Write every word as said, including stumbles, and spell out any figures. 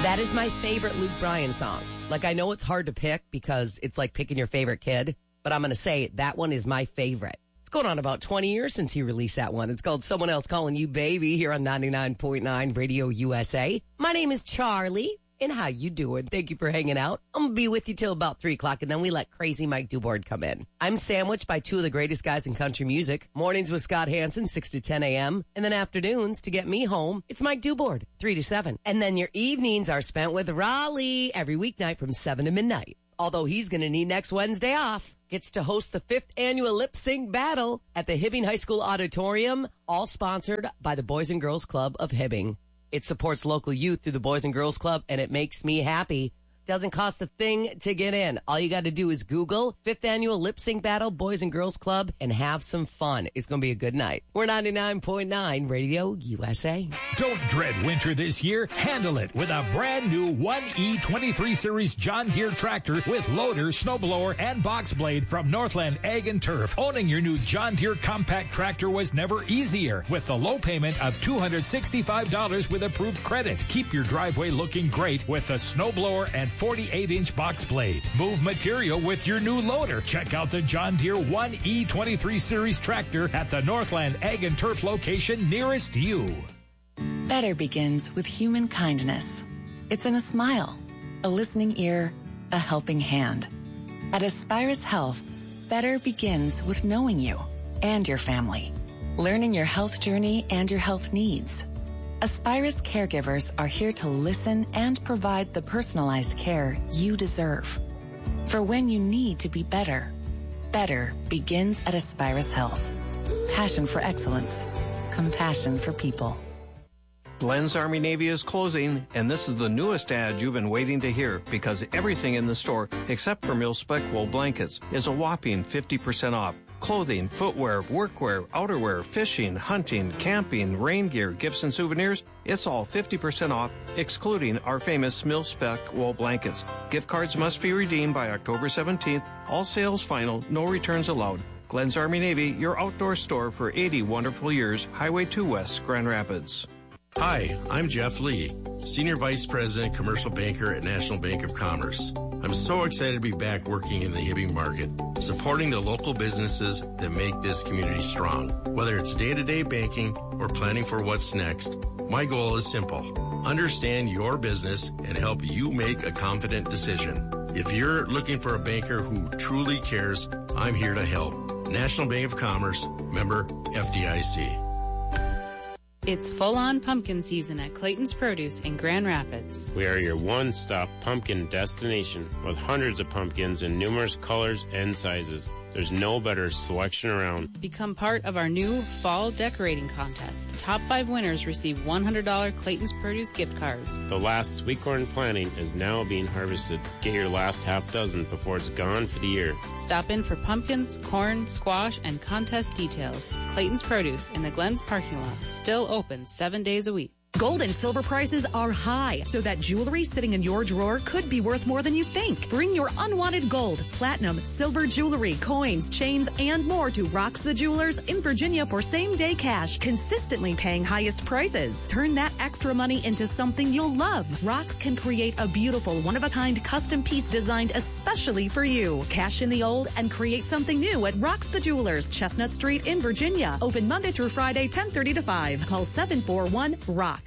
That is my favorite Luke Bryan song. Like, I know it's hard to pick because it's like picking your favorite kid, but I'm going to say that one is my favorite. It's going on about twenty years since he released that one. It's called Someone Else Calling You Baby here on ninety-nine point nine Radio U S A. My name is Charlie, and how you doing? Thank you for hanging out. I'm going to be with you till about three o'clock, and then we let crazy Mike Dubord come in. I'm sandwiched by two of the greatest guys in country music. Mornings with Scott Hansen, six to ten a.m., and then afternoons to get me home, it's Mike Dubord, three to seven. And then your evenings are spent with Raleigh every weeknight from seven to midnight. Although he's going to need next Wednesday off. Gets to host the fifth annual lip sync battle at the Hibbing High School Auditorium, all sponsored by the Boys and Girls Club of Hibbing. It supports local youth through the Boys and Girls Club, and it makes me happy. Doesn't cost a thing to get in. All you got to do is Google fifth Annual Lip Sync Battle, Boys and Girls Club, and have some fun. It's going to be a good night. We're ninety-nine point nine Radio U S A. Don't dread winter this year. Handle it with a brand new one E twenty-three Series John Deere tractor with loader, snowblower, and box blade from Northland Ag and Turf. Owning your new John Deere compact tractor was never easier with the low payment of two hundred sixty-five dollars with approved credit. Keep your driveway looking great with the snowblower and forty-eight inch box blade. Move material with your new loader. Check out the John Deere one E twenty-three Series tractor at the Northland Ag and Turf location nearest you. Better begins with human kindness. It's in a smile, a listening ear, a helping hand. At Aspirus Health, better begins with knowing you and your family, learning your health journey and your health needs. Aspirus caregivers are here to listen and provide the personalized care you deserve. For when you need to be better, better begins at Aspirus Health. Passion for excellence, compassion for people. Glenn's Army Navy is closing, and this is the newest ad you've been waiting to hear because everything in the store, except for mil-spec wool blankets, is a whopping fifty percent off. Clothing, footwear, workwear, outerwear, fishing, hunting, camping, rain gear, gifts and souvenirs, it's all fifty percent off, excluding our famous mil-spec wool blankets. Gift cards must be redeemed by October seventeenth. All sales final, no returns allowed. Glenn's Army Navy, your outdoor store for eighty wonderful years, Highway two West, Grand Rapids. Hi, I'm Jeff Lee, Senior Vice President, Commercial Banker at National Bank of Commerce. I'm so excited to be back working in the Hibbing market, supporting the local businesses that make this community strong. Whether it's day-to-day banking or planning for what's next, my goal is simple. Understand your business and help you make a confident decision. If you're looking for a banker who truly cares, I'm here to help. National Bank of Commerce, member F D I C. It's full-on pumpkin season at Clayton's Produce in Grand Rapids. We are your one-stop pumpkin destination with hundreds of pumpkins in numerous colors and sizes. There's no better selection around. Become part of our new fall decorating contest. Top five winners receive one hundred dollars Clayton's Produce gift cards. The last sweet corn planting is now being harvested. Get your last half dozen before it's gone for the year. Stop in for pumpkins, corn, squash, and contest details. Clayton's Produce in the Glens parking lot. Still open seven days a week. Gold and silver prices are high, so that jewelry sitting in your drawer could be worth more than you think. Bring your unwanted gold, platinum, silver jewelry, coins, chains, and more to Rocks the Jewelers in Virginia for same-day cash, consistently paying highest prices. Turn that extra money into something you'll love. Rocks can create a beautiful, one-of-a-kind custom piece designed especially for you. Cash in the old and create something new at Rocks the Jewelers, Chestnut Street in Virginia. Open Monday through Friday, ten thirty to five. Call seven four one, R O C K.